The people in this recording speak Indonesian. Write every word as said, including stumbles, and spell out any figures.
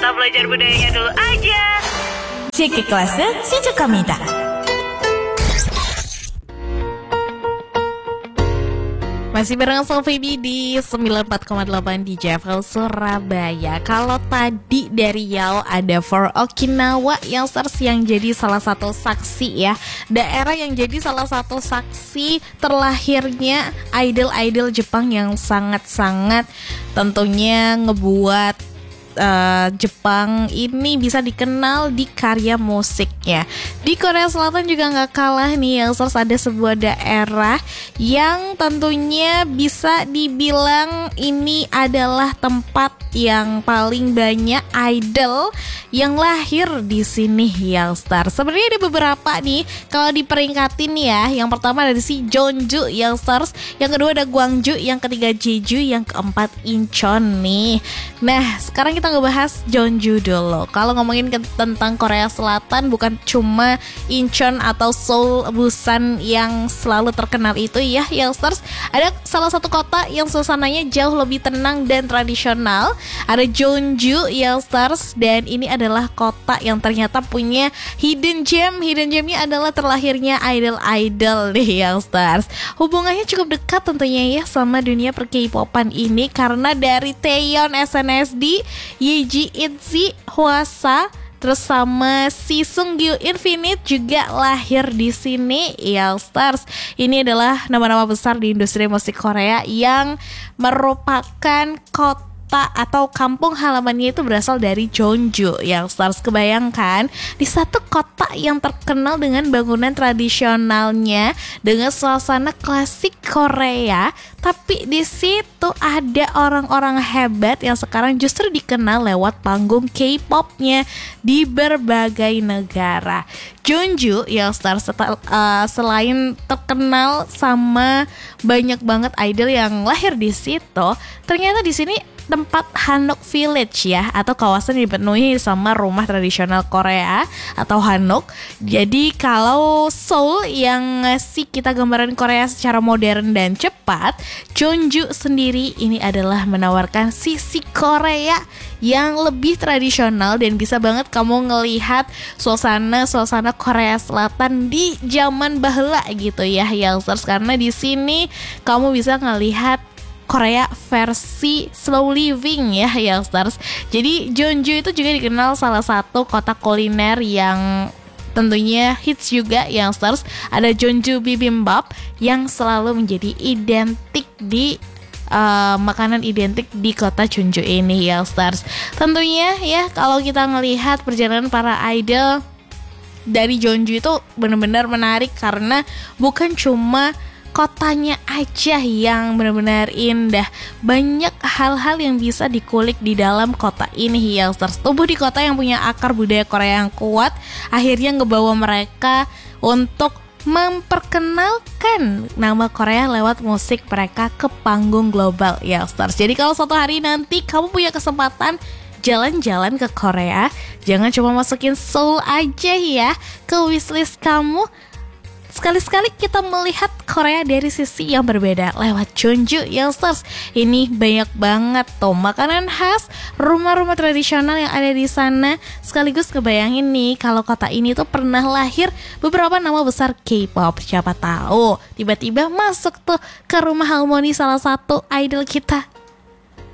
kita belajar budayanya dulu aja. Cek kelasnya si Cakamita. Masih bareng Sofibi di sembilan puluh empat koma delapan di J F L Surabaya. Kalau tadi dari Riau ada For Okinawa yang stars yang jadi salah satu saksi ya, daerah yang jadi salah satu saksi terlahirnya idol-idol Jepang yang sangat-sangat tentunya ngebuat Uh, Jepang ini bisa dikenal di karya musiknya. Di Korea Selatan juga gak kalah nih, yang terus ada sebuah daerah yang tentunya bisa dibilang ini adalah tempat yang paling banyak idol yang lahir di sini, Youngsters. Sebenarnya ada beberapa nih kalau diperingkatin ya. Yang pertama ada si Jeonju, Youngsters. Yang kedua ada Gwangju, yang ketiga Jeju, yang keempat Incheon nih. Nah, sekarang kita ngebahas Jeonju dulu. Kalau ngomongin ke, tentang Korea Selatan, bukan cuma Incheon atau Seoul, Busan yang selalu terkenal itu ya, Youngsters. Ada salah satu kota yang suasananya jauh lebih tenang dan tradisional. Ada Jeonju, Youngsters, dan ini adalah kota yang ternyata punya hidden gem. Hidden gemnya adalah terlahirnya idol-idol nih, Youngsters. Hubungannya cukup dekat tentunya ya sama dunia per-K-popan ini, karena dari Taeyeon S N S D, Yeji Itzy, Hwasa, terus sama si Sungkyu Infinite juga lahir di sini, Youngsters. Ini adalah nama-nama besar di industri musik Korea yang merupakan kota atau kampung halamannya itu berasal dari Jeonju. Yang stars kebayangkan di satu kota yang terkenal dengan bangunan tradisionalnya dengan suasana klasik Korea, tapi di situ ada orang-orang hebat yang sekarang justru dikenal lewat panggung K-popnya di berbagai negara. Jeonju yang stars uh, selain terkenal sama banyak banget idol yang lahir di situ, ternyata di sini tempat Hanok Village ya, atau kawasan yang dipenuhi sama rumah tradisional Korea atau Hanok. Jadi kalau Seoul yang ngasih kita gambaran Korea secara modern dan cepat, Jeonju sendiri ini adalah menawarkan sisi Korea yang lebih tradisional dan bisa banget kamu ngelihat suasana-suasana Korea Selatan di zaman baheula gitu ya, Youngsters. Karena di sini kamu bisa ngelihat Korea versi slow living ya, Youngsters. Jadi Jeonju itu juga dikenal salah satu kota kuliner yang tentunya hits juga, Youngsters. Ada Jeonju Bibimbap yang selalu menjadi identik di uh, makanan identik di kota Jeonju ini, Youngsters. Tentunya ya kalau kita ngelihat perjalanan para idol dari Jeonju itu benar-benar menarik, karena bukan cuma kotanya aja yang benar-benar indah, banyak hal-hal yang bisa dikulik di dalam kota ini, Youngsters. Tumbuh di kota yang punya akar budaya Korea yang kuat, akhirnya ngebawa mereka untuk memperkenalkan nama Korea lewat musik mereka ke panggung global, Youngsters. Jadi kalau suatu hari nanti kamu punya kesempatan jalan-jalan ke Korea, jangan cuma masukin Seoul aja ya ke wishlist kamu. Sekali-sekali kita melihat Korea dari sisi yang berbeda lewat Jeonju, Youngsters. Ini banyak banget tuh makanan khas, rumah-rumah tradisional yang ada di sana. Sekaligus kebayangin nih kalau kota ini tuh pernah lahir beberapa nama besar K-pop. Siapa tahu tiba-tiba masuk tuh ke rumah harmoni salah satu idol kita,